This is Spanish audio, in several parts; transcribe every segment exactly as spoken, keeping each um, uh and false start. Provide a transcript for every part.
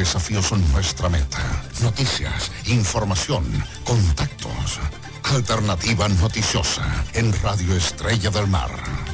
desafíos son nuestra meta. Noticias, información, contactos. Alternativa noticiosa en Radio Estrella del Mar.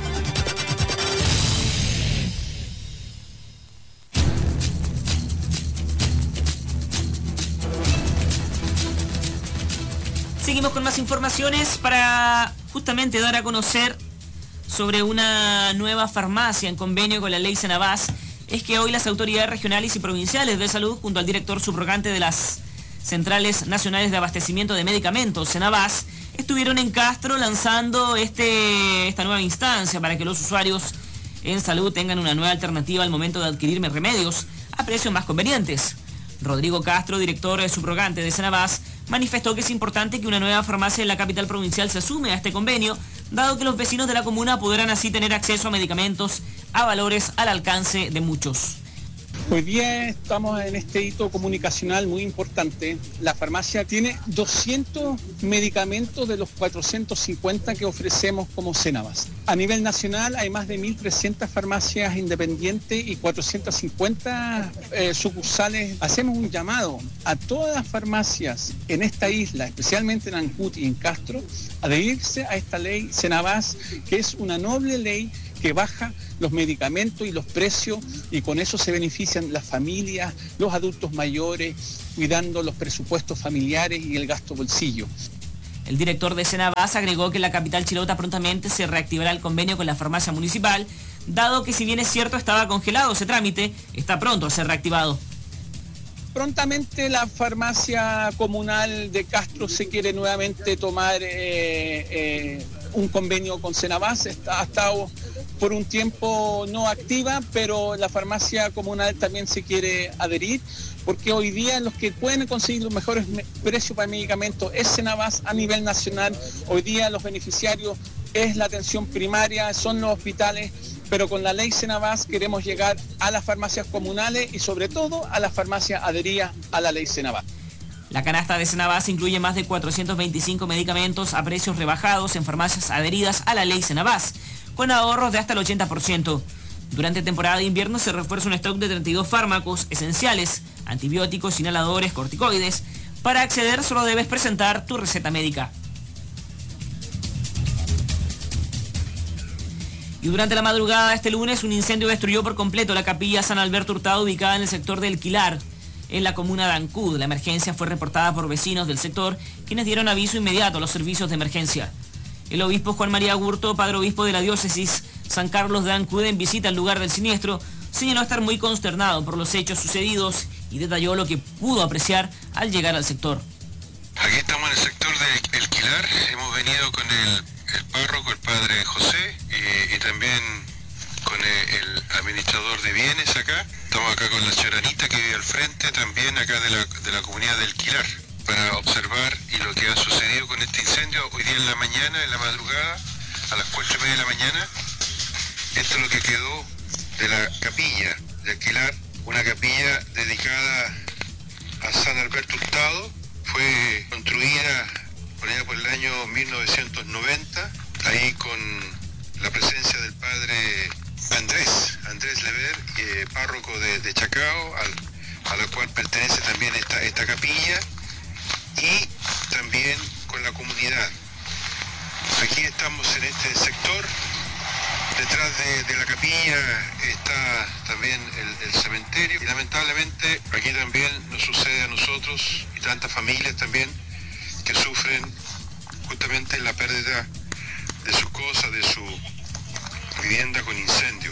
Seguimos con más informaciones para justamente dar a conocer sobre una nueva farmacia en convenio con la ley Senabás. Es que hoy las autoridades regionales y provinciales de salud, junto al director subrogante de las Centrales Nacionales de Abastecimiento de Medicamentos, Senabás, estuvieron en Castro lanzando este, esta nueva instancia para que los usuarios en salud tengan una nueva alternativa al momento de adquirir remedios a precios más convenientes. Rodrigo Castro, director subrogante de Senabás, manifestó que es importante que una nueva farmacia en la capital provincial se sume a este convenio, dado que los vecinos de la comuna podrán así tener acceso a medicamentos a valores al alcance de muchos. Hoy día estamos en este hito comunicacional muy importante. La farmacia tiene doscientos medicamentos de los cuatrocientos cincuenta que ofrecemos como Senabás. A nivel nacional hay más de mil trescientas farmacias independientes y cuatrocientas cincuenta eh, sucursales. Hacemos un llamado a todas las farmacias en esta isla, especialmente en Ancud y en Castro, a adherirse a esta ley Senabás, que es una noble ley que baja los medicamentos y los precios, y con eso se benefician las familias, los adultos mayores, cuidando los presupuestos familiares y el gasto bolsillo. El director de Senabás agregó que en la capital chilota prontamente se reactivará el convenio con la farmacia municipal, dado que si bien es cierto estaba congelado ese trámite, está pronto a ser reactivado. Prontamente la farmacia comunal de Castro se quiere nuevamente tomar eh, eh, un convenio con Senabás. Está, ha estado por un tiempo no activa, pero la farmacia comunal también se quiere adherir, porque hoy día los que pueden conseguir los mejores precios para medicamentos es Senabás a nivel nacional. Hoy día los beneficiarios es la atención primaria, son los hospitales, pero con la ley Senabás queremos llegar a las farmacias comunales y sobre todo a las farmacias adheridas a la ley Senabás. La canasta de Senabás incluye más de cuatrocientos veinticinco medicamentos a precios rebajados en farmacias adheridas a la ley Senabás, con ahorros de hasta el ochenta por ciento. Durante temporada de invierno se refuerza un stock de treinta y dos fármacos esenciales, antibióticos, inhaladores, corticoides. Para acceder solo debes presentar tu receta médica. Y durante la madrugada de este lunes, un incendio destruyó por completo la capilla San Alberto Hurtado, ubicada en el sector del Quilar, en la comuna de Ancud. La emergencia fue reportada por vecinos del sector, quienes dieron aviso inmediato a los servicios de emergencia. El obispo Juan María Gurto, padre obispo de la diócesis San Carlos de Ancud, en visita al lugar del siniestro, señaló estar muy consternado por los hechos sucedidos y detalló lo que pudo apreciar al llegar al sector. Aquí estamos en el sector del Quilar, hemos venido con el, el párroco, el padre José, y, y también con el, el administrador de bienes acá. Estamos acá con la señora Anita, que vive al frente, también acá de la, de la comunidad del Quilar, para observar y lo que ha sucedido con este incendio hoy día en la mañana, en la madrugada, a las cuatro y media de la mañana. Esto es lo que quedó de la capilla de Quilar, una capilla dedicada a San Alberto Hurtado. Fue construida por allá por el año mil novecientos noventa, ahí con la presencia del padre Andrés, Andrés Lever, eh, párroco de, de Chacao, al, a la cual pertenece también esta, esta capilla, y también con la comunidad. Aquí estamos en este sector. Detrás de, de la capilla está también el, el cementerio, y lamentablemente aquí también nos sucede a nosotros y tantas familias también que sufren justamente la pérdida de sus cosas, de su vivienda con incendio.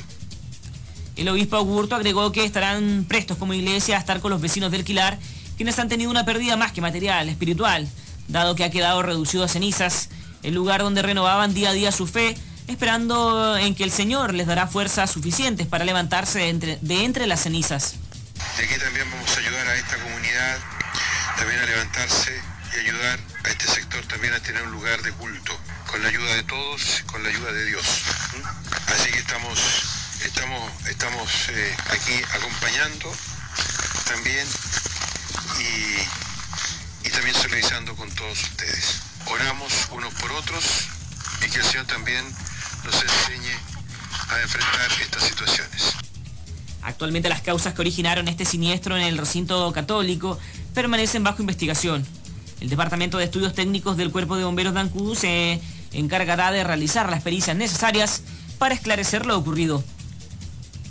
El obispo Augusto agregó que estarán prestos como iglesia a estar con los vecinos del Quilar, quienes han tenido una pérdida más que material, espiritual, dado que ha quedado reducido a cenizas, el lugar donde renovaban día a día su fe, esperando en que el Señor les dará fuerzas suficientes para levantarse de entre, de entre las cenizas. Y aquí también vamos a ayudar a esta comunidad también a levantarse y ayudar a este sector también a tener un lugar de culto, con la ayuda de todos, con la ayuda de Dios. ¿Mm? Así que estamos, estamos, estamos eh, aquí acompañando también y, y también solidarizando con todos ustedes. Oramos unos por otros y que el Señor también nos enseñe a enfrentar estas situaciones. Actualmente las causas que originaron este siniestro en el recinto católico permanecen bajo investigación. El Departamento de Estudios Técnicos del Cuerpo de Bomberos de Ancud se encargará de realizar las pericias necesarias para esclarecer lo ocurrido.